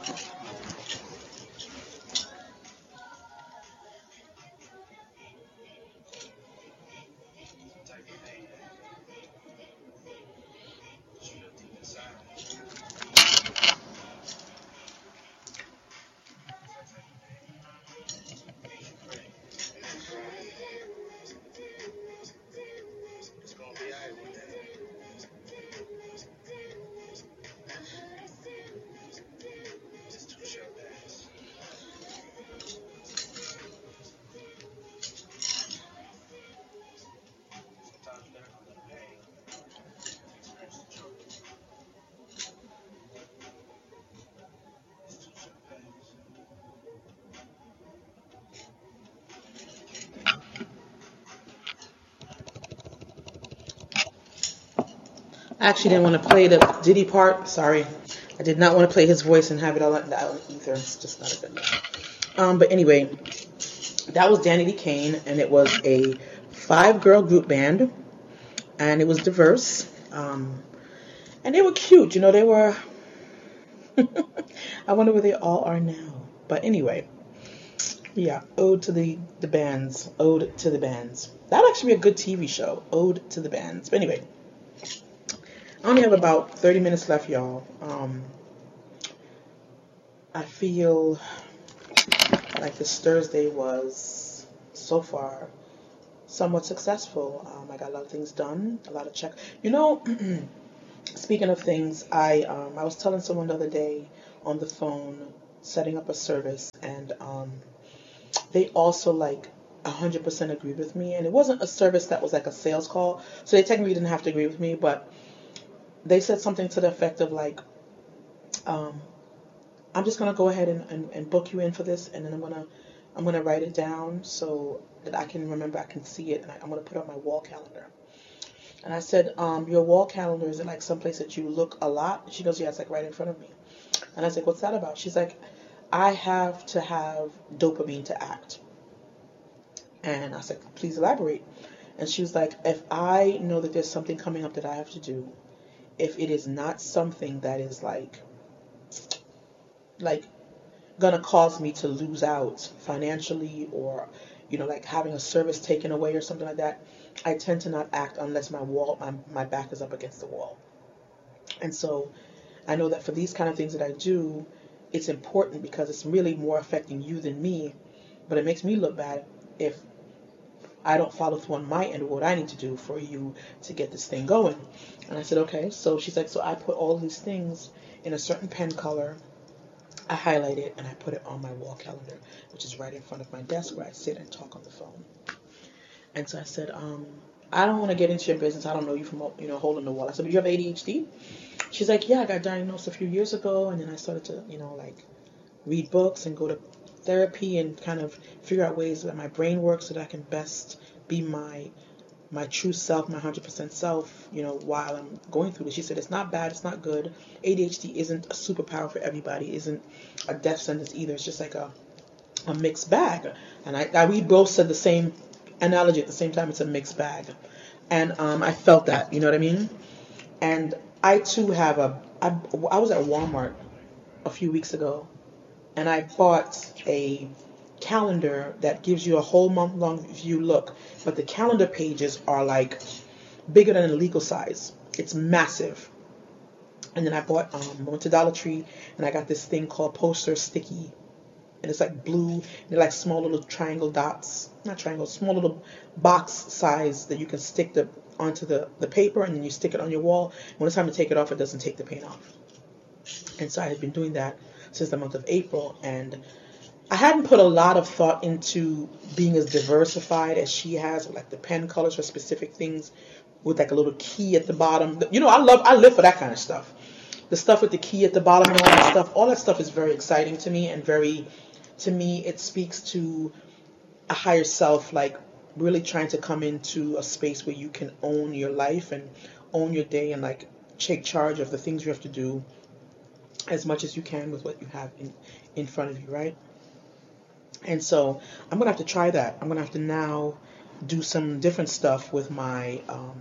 I actually didn't want to play the Diddy part. Sorry. I did not want to play his voice and have it all out in the ether. It's just not a good look. But anyway, that was Danny D. Kane, and it was a 5 girl group band, and it was diverse. And they were cute. You know, they were. I wonder where they all are now. But anyway, yeah, Ode to the Bands. Ode to the Bands. That would actually be a good TV show. Ode to the Bands. But anyway, I only have about 30 minutes left, y'all. I feel like this Thursday was so far somewhat successful. I got a lot of things done, a lot of check. You know, speaking of things, I was telling someone the other day on the phone, setting up a service, and they also like 100% agreed with me. And it wasn't a service that was like a sales call, so they technically didn't have to agree with me, but they said something to the effect of like, um, I'm just gonna go ahead and book you in for this, and then I'm gonna write it down so that I can remember, I can see it, and I'm gonna put it on my wall calendar. And I said, your wall calendar, is it like someplace that you look a lot? She goes, yeah, it's like right in front of me. And I was like, what's that about? She's like, I have to have dopamine to act. And I said, please elaborate. And she was like, if I know that there's something coming up that I have to do, if it is not something that is like gonna cause me to lose out financially, or like having a service taken away or something like that, I tend to not act unless my back is up against the wall. And so I know that for these kind of things that I do, it's important because it's really more affecting you than me, but it makes me look bad if I don't follow through on my end of what I need to do for you to get this thing going. And I said, okay. So she's like, so I put all these things in a certain pen color, I highlight it, and I put it on my wall calendar, which is right in front of my desk where I sit and talk on the phone. And so I said, I don't want to get into your business. I don't know you from, holding the wall. I said, do you have ADHD? She's like, yeah, I got diagnosed a few years ago, and then I started to, like read books and go to therapy and kind of figure out ways that my brain works so that I can best be my true self, my 100% self, while I'm going through this. She said, it's not bad, it's not good. ADHD isn't a superpower for everybody, isn't a death sentence either. It's just like a mixed bag. And we both said the same analogy at the same time. It's a mixed bag. And I felt that, you know what I mean? And I too I was at Walmart a few weeks ago, and I bought a calendar that gives you a whole month long view look, but the calendar pages are like bigger than a legal size. It's massive. And then I went to Dollar Tree, and I got this thing called Poster Sticky, and it's like blue, and they're like small little triangle dots, not triangles, small little box size that you can stick onto the paper, and then you stick it on your wall. When it's time to take it off, it doesn't take the paint off. And so I had been doing that since the month of April, and I hadn't put a lot of thought into being as diversified as she has, with like the pen colors for specific things, with like a little key at the bottom. I live for that kind of stuff. The stuff with the key at the bottom and all that stuff is very exciting to me, and to me, it speaks to a higher self, like really trying to come into a space where you can own your life and own your day, and like take charge of the things you have to do as much as you can with what you have in front of you, right? And so I'm gonna have to try that. I'm gonna have to now do some different stuff with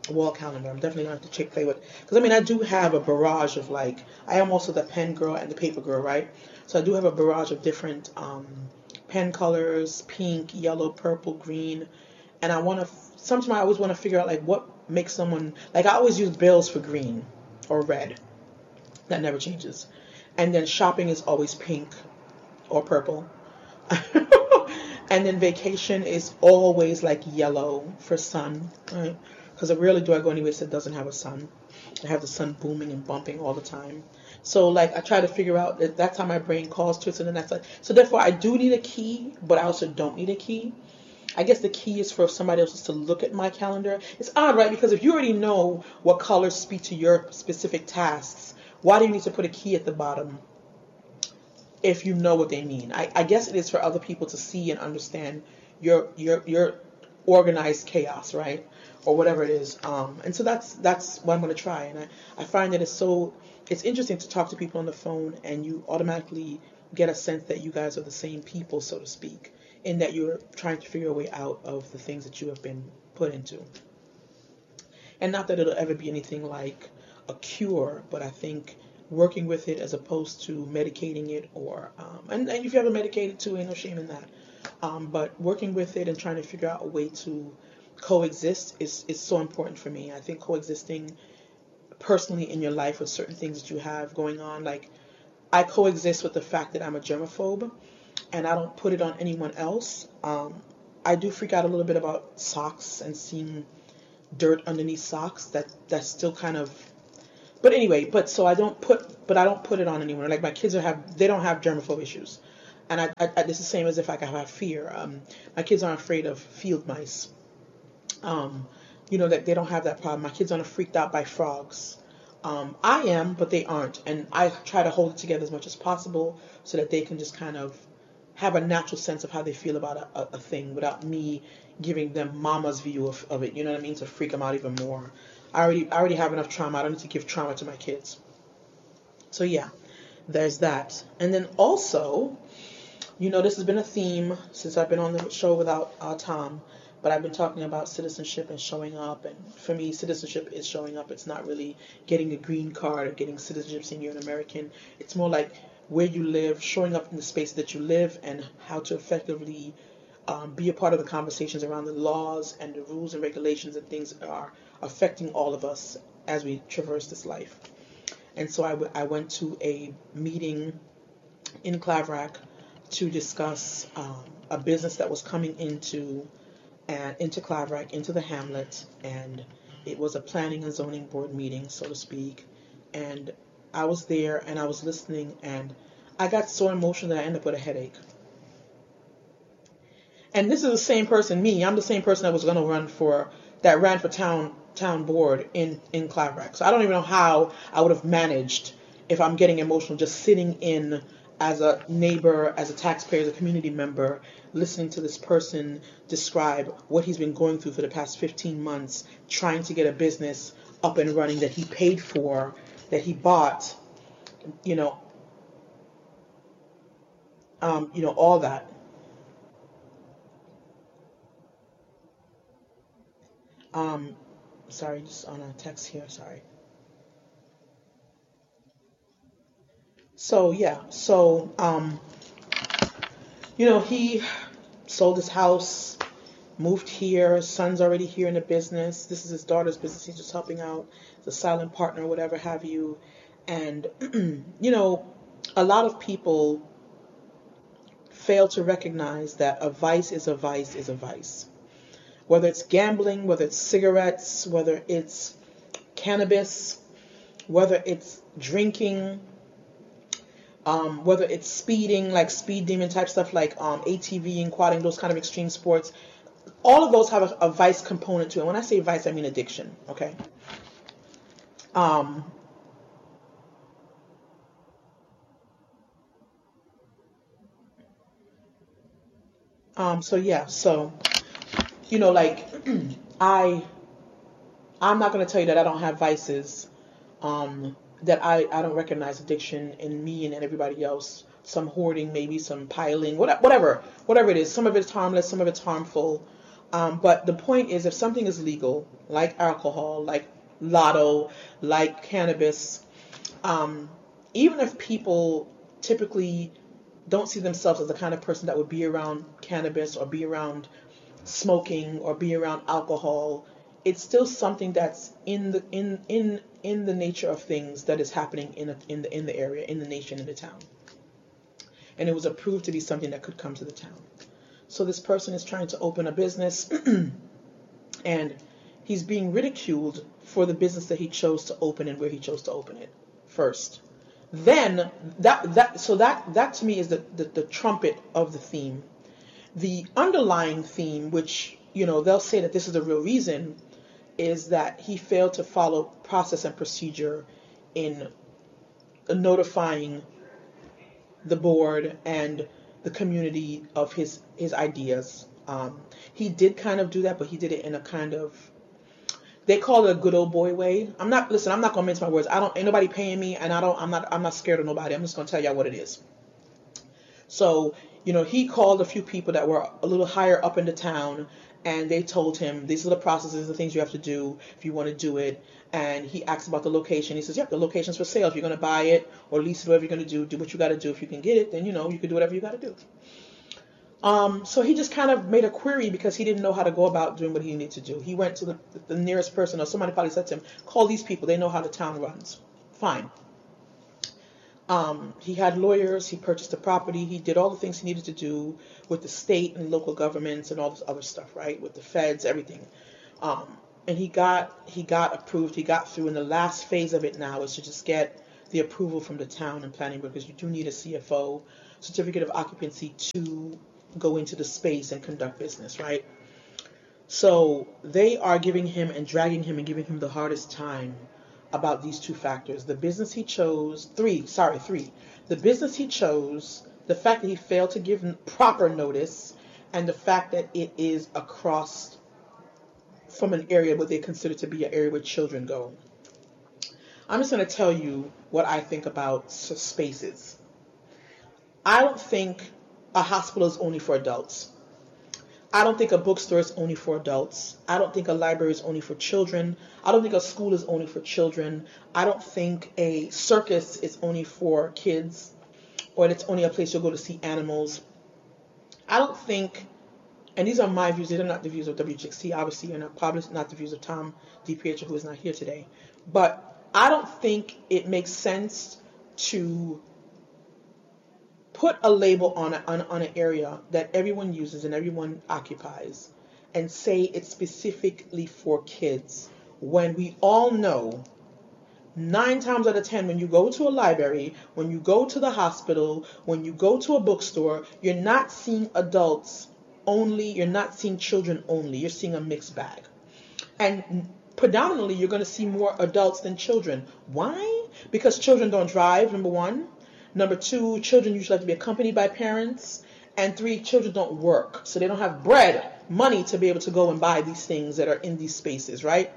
wall calendar. I'm definitely gonna have to check play with, because I mean I do have a barrage of, like, I am also the pen girl and the paper girl, right? So I do have a barrage of different pen colors: pink, yellow, purple, green, and I want to. Sometimes I always want to figure out like what makes someone, like, I always use bills for green or red. That never changes. And then shopping is always pink or purple. And then vacation is always like yellow for sun, right? Because rarely do I go anywhere that doesn't have a sun. I have the sun booming and bumping all the time. So like I try to figure out that that's how my brain calls to it. So then that's like, so therefore I do need a key, but I also don't need a key. I guess the key is for somebody else to look at my calendar. It's odd, right? Because if you already know what colors speak to your specific tasks, why do you need to put a key at the bottom if you know what they mean? I guess it is for other people to see and understand your organized chaos, right? Or whatever it is. And so that's what I'm going to try. And I find that it's interesting to talk to people on the phone, and you automatically get a sense that you guys are the same people, so to speak, in that you're trying to figure a way out of the things that you have been put into. And not that it'll ever be anything like a cure, but I think working with it as opposed to medicating it, or and if you ever medicated too, ain't no shame in that. But working with it and trying to figure out a way to coexist is so important for me. I think coexisting personally in your life with certain things that you have going on, like I coexist with the fact that I'm a germaphobe, and I don't put it on anyone else. I do freak out a little bit about socks and seeing dirt underneath socks. That's still kind of. But anyway, I don't put it on anyone. Like my kids they don't have germaphobe issues, and it's the same as if I have fear. My kids aren't afraid of field mice. That they don't have that problem. My kids aren't freaked out by frogs. I am, but they aren't, and I try to hold it together as much as possible so that they can just kind of have a natural sense of how they feel about a thing without me giving them mama's view of it. You know what I mean? To freak them out even more. I already have enough trauma. I don't need to give trauma to my kids. So yeah, there's that. And then also, this has been a theme since I've been on the show without Tom, but I've been talking about citizenship and showing up. And for me, citizenship is showing up. It's not really getting a green card or getting citizenship saying you're an American. It's more like where you live, showing up in the space that you live, and how to effectively be a part of the conversations around the laws and the rules and regulations and things that are affecting all of us as we traverse this life. And so I went to a meeting in Claverack to discuss a business that was coming into Claverack, into the hamlet, and it was a planning and zoning board meeting, so to speak. And I was there and I was listening, and I got so emotional that I ended up with a headache. And this is the same person, me. I'm the same person that was going to ran for town board in Claverack. So I don't even know how I would have managed if I'm getting emotional just sitting in as a neighbor, as a taxpayer, as a community member, listening to this person describe what he's been going through for the past 15 months, trying to get a business up and running that he paid for, that he bought, all that. Sorry, just on a text here, sorry. So yeah, he sold his house, moved here, his son's already here in the business. This is his daughter's business, he's just helping out, the silent partner, whatever have you. And, a lot of people fail to recognize that a vice is a vice is a vice. Whether it's gambling, whether it's cigarettes, whether it's cannabis, whether it's drinking, whether it's speeding, like speed demon type stuff, like ATV and quadding, those kind of extreme sports, all of those have a vice component to it. When I say vice, I mean addiction, okay? Like I'm not going to tell you that I don't have vices, that I don't recognize addiction in me and in everybody else. Some hoarding, maybe some piling, whatever it is. Some of it's harmless, some of it's harmful. But the point is, if something is legal, like alcohol, like lotto, like cannabis, even if people typically don't see themselves as the kind of person that would be around cannabis or be around smoking or be around alcohol, it's still something that's in the nature of things that is happening in the area, in the nation, in the town. And it was approved to be something that could come to the town. So this person is trying to open a business and he's being ridiculed for the business that he chose to open and where he chose to open it first. Then that to me is the trumpet of the theme. The underlying theme, which, they'll say that this is the real reason, is that he failed to follow process and procedure in notifying the board and the community of his ideas. He did kind of do that, but he did it in a kind of, they call it a good old boy way. I'm not gonna mince my words. Ain't nobody paying me, and I'm not scared of nobody. I'm just gonna tell y'all what it is. So, he called a few people that were a little higher up in the town, and they told him, these are the processes, the things you have to do if you want to do it. And he asked about the location. He says, yep, the location's for sale. If you're going to buy it or lease it, whatever you're going to do what you got to do. If you can get it, then, you can do whatever you got to do. So he just kind of made a query because he didn't know how to go about doing what he needed to do. He went to the nearest person, or somebody probably said to him, call these people. They know how the town runs. Fine. He had lawyers, he purchased the property, he did all the things he needed to do with the state and local governments and all this other stuff, right? With the feds, everything. And he got approved, he got through, and the last phase of it now is to just get the approval from the town and planning board, because you do need a CFO, certificate of occupancy, to go into the space and conduct business, right? So they are giving him and dragging him and giving him the hardest time about these two factors. The business he chose, three. The business he chose, the fact that he failed to give proper notice, and the fact that it is across from an area what they consider to be an area where children go. I'm just going to tell you what I think about spaces. I don't think a hospital is only for adults. I don't think a bookstore is only for adults. I don't think a library is only for children. I don't think a school is only for children. I don't think a circus is only for kids, or it's only a place you'll go to see animals. I don't think, and these are my views, they're not the views of WJXT, obviously, and probably not the views of Tom DiPietro, who is not here today. But I don't think it makes sense to put a label on an area that everyone uses and everyone occupies and say it's specifically for kids, when we all know 9 times out of 10 when you go to a library, when you go to the hospital, when you go to a bookstore, you're not seeing adults only, you're not seeing children only, you're seeing a mixed bag. And predominantly you're going to see more adults than children. Why? Because children don't drive, number one. Number 2, children usually have to be accompanied by parents. And 3, children don't work. So they don't have money to be able to go and buy these things that are in these spaces, right?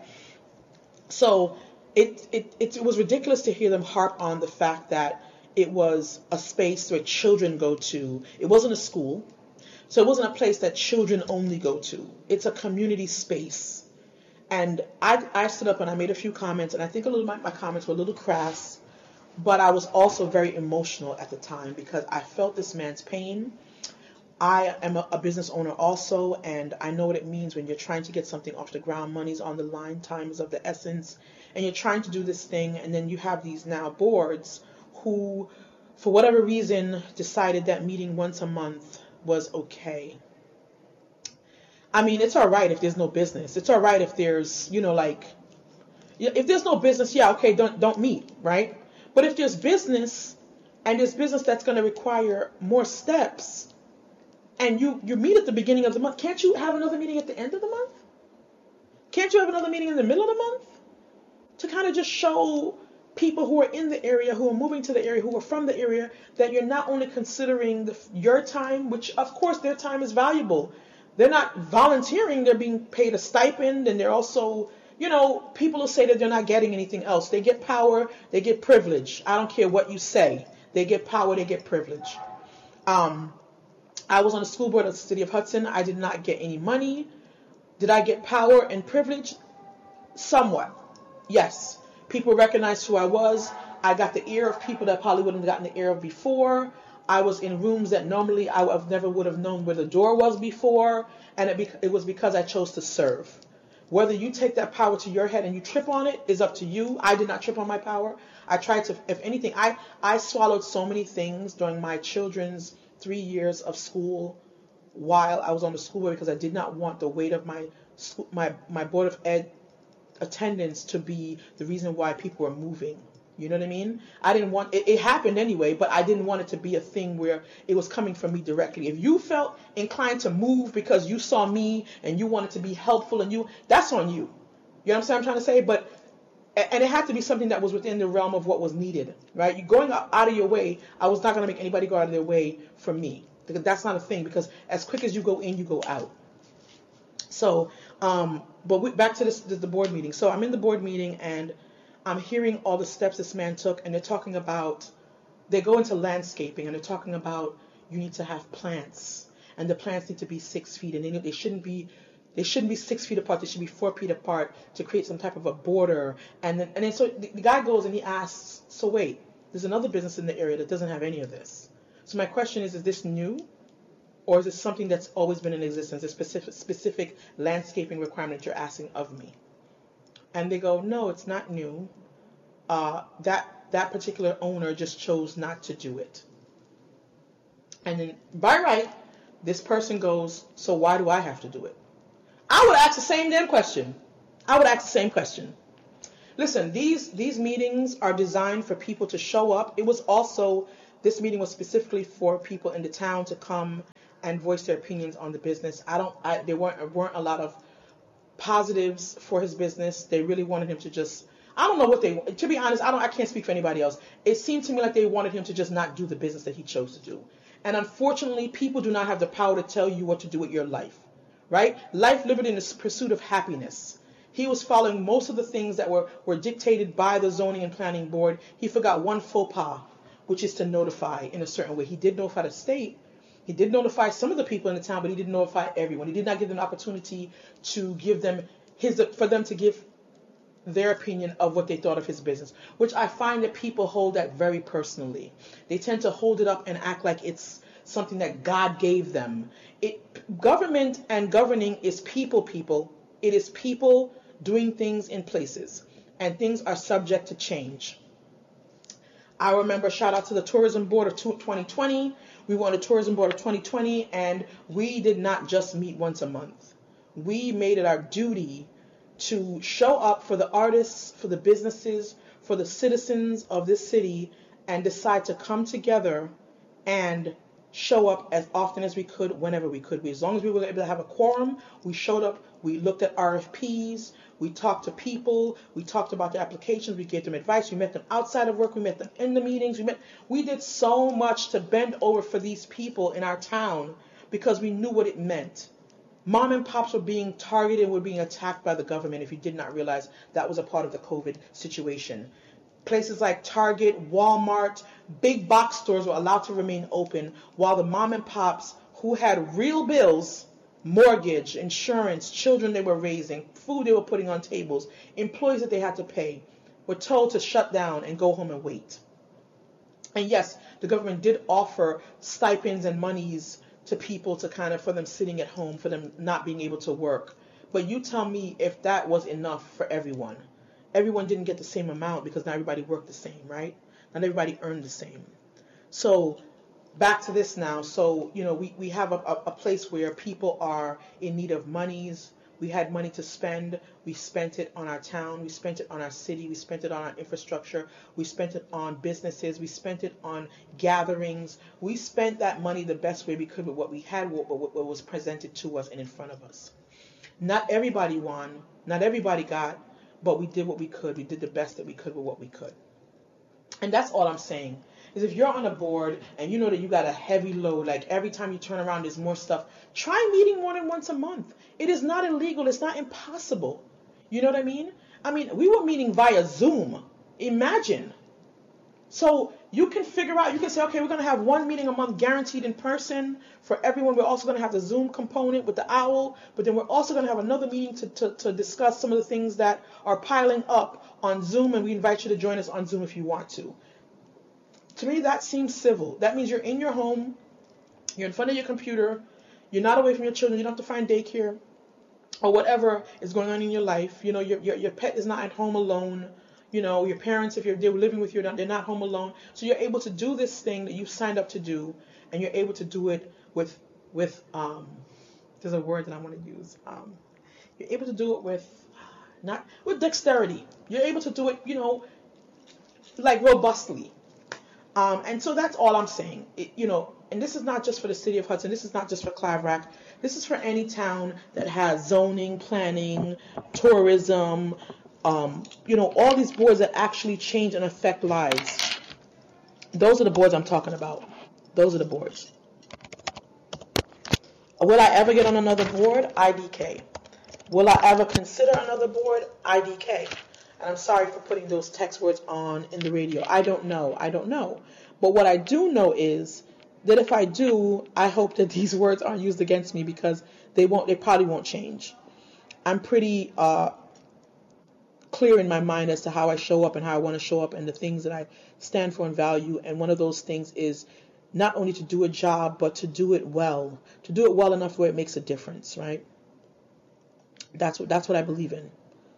So it was ridiculous to hear them harp on the fact that it was a space where children go to. It wasn't a school. So it wasn't a place that children only go to. It's a community space. And I stood up and I made a few comments, and I think my comments were a little crass. But I was also very emotional at the time because I felt this man's pain. I am a business owner also, and I know what it means when you're trying to get something off the ground. Money's on the line, time is of the essence, and you're trying to do this thing, and then you have these now boards who, for whatever reason, decided that meeting once a month was okay. I mean, it's all right if there's no business. It's all right if there's, if there's no business, yeah, okay, don't meet, right? But if there's business, and there's business that's going to require more steps, and you meet at the beginning of the month, can't you have another meeting at the end of the month? Can't you have another meeting in the middle of the month? To kind of just show people who are in the area, who are moving to the area, who are from the area, that you're not only considering your time, which of course their time is valuable. They're not volunteering, they're being paid a stipend, and they're also... people will say that they're not getting anything else. They get power, they get privilege. I don't care what you say. They get power, they get privilege. I was on the school board of the city of Hudson. I did not get any money. Did I get power and privilege? Somewhat. Yes. People recognized who I was. I got the ear of people that probably wouldn't have gotten the ear of before. I was in rooms that normally I never would have known where the door was before. And it was because I chose to serve. Whether you take that power to your head and you trip on it is up to you. I did not trip on my power. I tried to, if anything, I swallowed so many things during my children's 3 years of school while I was on the school board because I did not want the weight of my Board of Ed attendance to be the reason why people were moving. You know what I mean? I didn't want it happened anyway, but I didn't want it to be a thing where it was coming from me directly. If you felt inclined to move because you saw me and you wanted to be helpful and that's on you. You know what I'm trying to say? But and it had to be something that was within the realm of what was needed, right? You going out of your way, I was not going to make anybody go out of their way for me. That's not a thing because as quick as you go in, you go out. So, but back to the board meeting. So I'm in the board meeting and I'm hearing all the steps this man took, and they go into landscaping, and they're talking about you need to have plants, and the plants need to be 6 feet, and they shouldn't be 6 feet apart. They should be 4 feet apart to create some type of a border. And then so the guy goes and he asks, so wait, there's another business in the area that doesn't have any of this. So my question is this new? Or is it something that's always been in existence, a specific landscaping requirement that you're asking of me? And they go, no, it's not new. That particular owner just chose not to do it. And then by right, this person goes, so why do I have to do it? I would ask the same damn question. Listen, these meetings are designed for people to show up. This meeting was specifically for people in the town to come and voice their opinions on the business. There weren't a lot of positives for his business. They really wanted him to just, I don't know to be honest, I can't speak for anybody else. It seemed to me like they wanted him to just not do the business that he chose to do. And unfortunately, people do not have the power to tell you what to do with your life, right? Life, liberty, and the pursuit of happiness. He was following most of the things that were dictated by the zoning and planning board. He forgot one faux pas, which is to notify in a certain way. He did notify the state. He did notify some of the people in the town, but he didn't notify everyone. He did not give them an opportunity to give them for them to give their opinion of what they thought of his business, which I find that people hold that very personally. They tend to hold it up and act like it's something that God gave them. Government and governing is people. It is people doing things in places, and things are subject to change. I remember, shout out to the Tourism Board of 2020. We were on the Tourism Board of 2020, and we did not just meet once a month. We made it our duty to show up for the artists, for the businesses, for the citizens of this city, and decide to come together and show up as often as we could, whenever we could. As long as we were able to have a quorum, we showed up, we looked at RFPs, we talked to people, we talked about the applications, we gave them advice, we met them outside of work, we met them in the meetings, we did so much to bend over for these people in our town because we knew what it meant. Mom and pops were being targeted, were being attacked by the government, if you did not realize that was a part of the COVID situation. Places like Target, Walmart, big box stores were allowed to remain open while the mom and pops who had real bills, mortgage, insurance, children they were raising, food they were putting on tables, employees that they had to pay, were told to shut down and go home and wait. And yes, the government did offer stipends and monies to people to for them sitting at home, for them not being able to work. But you tell me if that was enough for everyone. Everyone didn't get the same amount because not everybody worked the same, right? Not everybody earned the same. So back to this now. So, we have a place where people are in need of monies. We had money to spend. We spent it on our town. We spent it on our city. We spent it on our infrastructure. We spent it on businesses. We spent it on gatherings. We spent that money the best way we could with what we had, what was presented to us and in front of us. Not everybody won. Not everybody got. But we did what we could. We did the best that we could with what we could. And that's all I'm saying. Is if you're on a board and you know that you got a heavy load, like every time you turn around there's more stuff, try meeting more than once a month. It is not illegal. It's not impossible. You know what I mean? We were meeting via Zoom. Imagine. So You can figure out, you can say, okay, we're going to have one meeting a month guaranteed in person for everyone. We're also going to have the Zoom component with the owl, but then we're also going to have another meeting to discuss some of the things that are piling up on Zoom, and we invite you to join us on Zoom if you want to. To me, that seems civil. That means you're in your home, you're in front of your computer, you're not away from your children, you don't have to find daycare or whatever is going on in your life. You know, your pet is not at home alone. You know, your parents, if they're living with you, they're not home alone. So you're able to do this thing that you've signed up to do, and you're able to do it with there's a word that I want to use. You're able to do it with dexterity. You're able to do it, you know, like robustly. And so that's all I'm saying. You know, and this is not just for the city of Hudson. This is not just for Claverack. This is for any town that has zoning, planning, tourism, you know, all these boards that actually change and affect lives. Those are the boards I'm talking about. Those are the boards. Will I ever get on another board? IDK. Will I ever consider another board? IDK. And I'm sorry for putting those text words on in the radio. I don't know. But what I do know is that if I do, I hope that these words aren't used against me, because they probably won't change. I'm pretty clear in my mind as to how I show up and how I want to show up and the things that I stand for and value. And one of those things is not only to do a job, but to do it well enough where it makes a difference, right? That's what I believe in.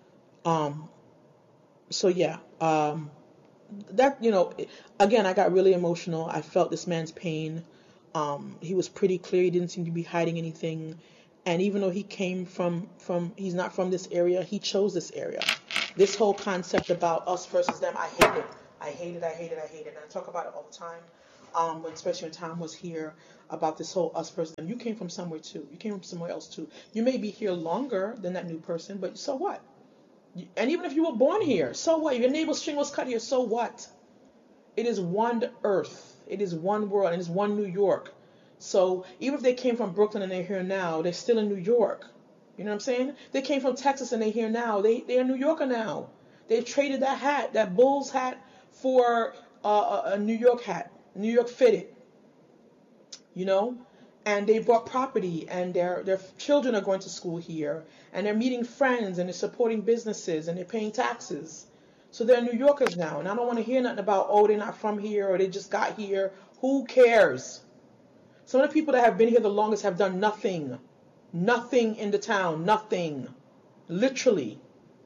So yeah, that, you know, again, I got really emotional. I felt this man's pain. He was pretty clear. He didn't seem to be hiding anything. And even though he came from he's not from this area, he chose this area. This whole concept about us versus them, I hate it. And I talk about it all the time. Especially when Tom was here, about this whole us versus them. You came from somewhere too. You came from somewhere else too. You may be here longer than that new person, but so what? And even if you were born here, so what? If your neighbor's string was cut here, so what? It is one earth. It is one world. And it's one New York. So even if they came from Brooklyn and they're here now, they're still in New York. You know what I'm saying? They came from Texas and they're here now. They're a New Yorker now. They've traded that hat, that Bulls hat, for a New York hat, New York fitted. You know? And they bought property, and their children are going to school here, and they're meeting friends, and they're supporting businesses, and they're paying taxes. So they're New Yorkers now. And I don't want to hear nothing about, oh, they're not from here, or they just got here. Who cares? Some of the people that have been here the longest have done nothing. Nothing in the town. Nothing. Literally.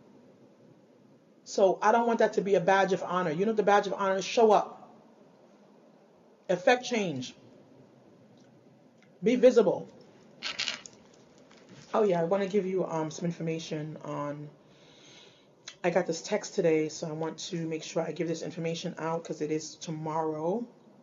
So I don't want that to be a badge of honor. You know what the badge of honor is? Show up. Effect change. Be visible. Oh yeah, I want to give you some information on. I got this text today, so I want to make sure I give this information out because it is tomorrow.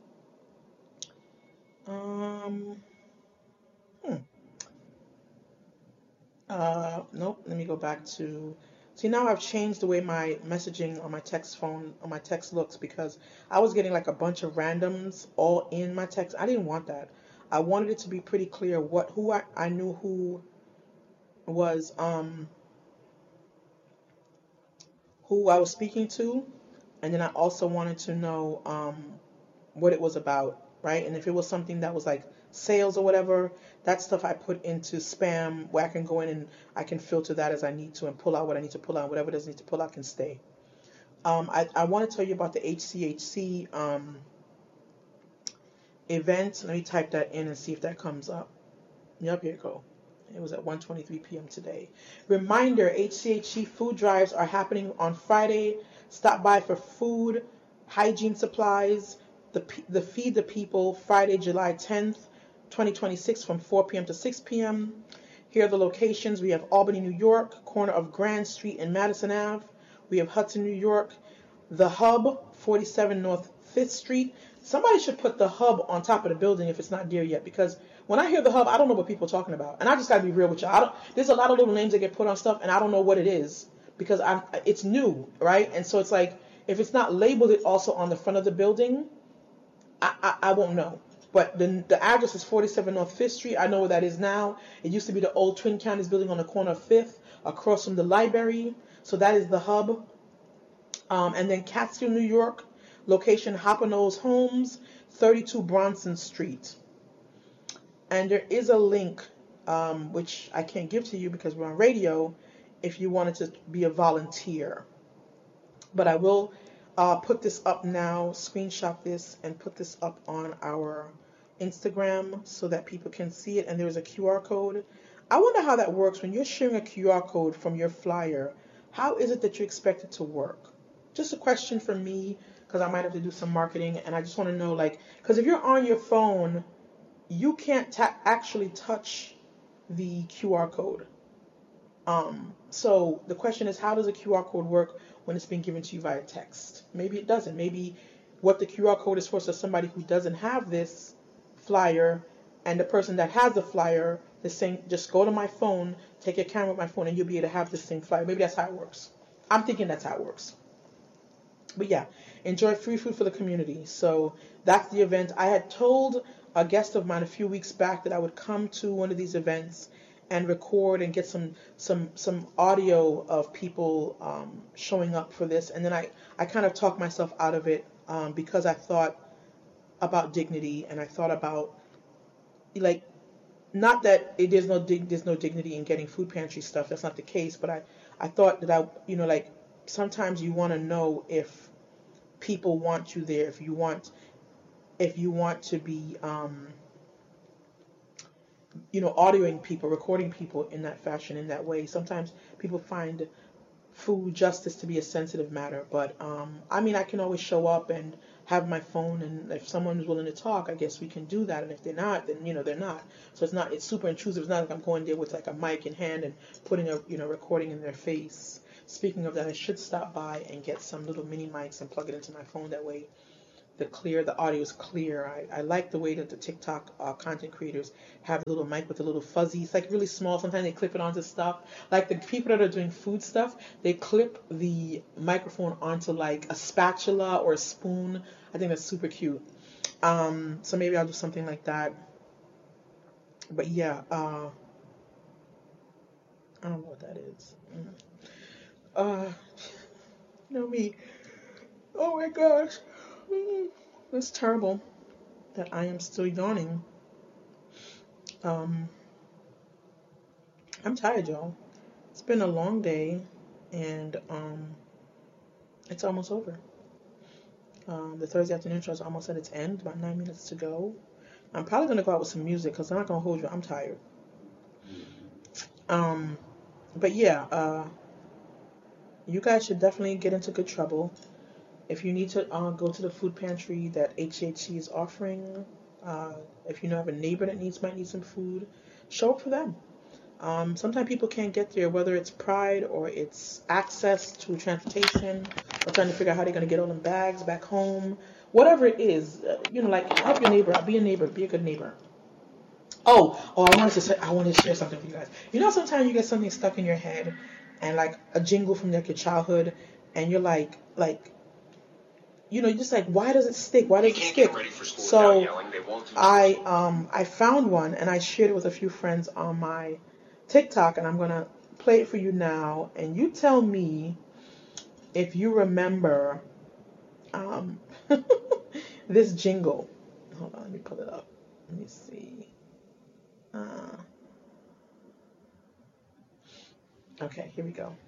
Nope. Let me go back to. See, now I've changed the way my messaging on my text phone, on my text looks, because I was getting like a bunch of randoms all in my text. I didn't want that. I wanted it to be pretty clear who I knew who was who I was speaking to, and then I also wanted to know what it was about, right? And if it was something that was like sales or whatever, that stuff I put into spam, where I can go in and I can filter that as I need to and pull out what I need to pull out. Whatever doesn't need to pull out can stay. I want to tell you about the HCHC event. Let me type that in and see if that comes up. Yep, here you go. It was at 1:23 p.m. today. Reminder, HCHC food drives are happening on Friday. Stop by for food, hygiene supplies, the Feed the People, Friday, July 10th, 2026 from 4 p.m. to 6 p.m. Here are the locations. We have Albany, New York, corner of Grand Street and Madison Ave. We have Hudson, New York, The Hub, 47 North 5th Street. Somebody should put The Hub on top of the building if it's not there yet, because when I hear The Hub, I don't know what people are talking about. And I just got to be real with y'all. There's a lot of little names that get put on stuff, and I don't know what it is, because it's new, right? And so it's like, if it's not labeled it also on the front of the building, I won't know. But the address is 47 North 5th Street. I know where that is now. It used to be the old Twin Counties building on the corner of 5th, across from the library. So that is The Hub. And then Catskill, New York, Location Hoppenose Homes, 32 Bronson Street. And there is a link, which I can't give to you because we're on radio, if you wanted to be a volunteer. But I will put this up now, screenshot this, and put this up on our Instagram so that people can see it. And there's a QR code. I wonder how that works when you're sharing a QR code from your flyer. How is it that you expect it to work? Just a question for me, because I might have to do some marketing, and I just want to know, like, because if you're on your phone, you can't actually touch the QR code. So the question is, how does a QR code work when it's being given to you via text? Maybe it doesn't. Maybe what the QR code is for is somebody who doesn't have this flyer, and the person that has the flyer is saying, just go to my phone, take your camera with my phone, and you'll be able to have this same flyer. Maybe that's how it works. I'm thinking that's how it works. But yeah, enjoy free food for the community. So that's the event. I had told a guest of mine a few weeks back that I would come to one of these events and record and get some audio of people showing up for this. And then I kind of talked myself out of it because I thought about dignity, and I thought about, like, not that there's no dignity in getting food pantry stuff. That's not the case. But I thought that like, sometimes you want to know if people want you there, if you want to be audioing people, recording people in that fashion, in that way. Sometimes people find food justice to be a sensitive matter, but I mean, I can always show up and have my phone, and if someone's willing to talk, I guess we can do that. And if they're not, then they're not. So it's super intrusive. It's not like I'm going there with like a mic in hand and putting a recording in their face. Speaking of that, I should stop by and get some little mini mics and plug it into my phone. That way the audio is clear. I like the way that the TikTok content creators have a little mic with a little fuzzy. It's like really small. Sometimes they clip it onto stuff. Like the people that are doing food stuff, they clip the microphone onto like a spatula or a spoon. I think that's super cute. So maybe I'll do something like that. But yeah, I don't know what that is. Me. Oh my gosh. It's terrible that I am still yawning. I'm tired, y'all. It's been a long day, and it's almost over. The Thursday afternoon show is almost at its end, about 9 minutes to go. I'm probably going to go out with some music because I'm not going to hold you. I'm tired. But yeah, you guys should definitely get into good trouble. If you need to go to the food pantry that HHC is offering, if you have a neighbor that might need some food, show up for them. Sometimes people can't get there, whether it's pride or it's access to transportation, or trying to figure out how they're going to get all them bags back home. Whatever it is, like, help your neighbor out. Be a neighbor. Be a good neighbor. Oh, I wanted to share something with you guys. Sometimes you get something stuck in your head, and like a jingle from like your childhood, and you're like, you're just like, why does it stick? Why does it stick? So I found one, and I shared it with a few friends on my TikTok, and I'm gonna play it for you now, and you tell me if you remember this jingle. Hold on, let me pull it up. Let me see. Okay, here we go.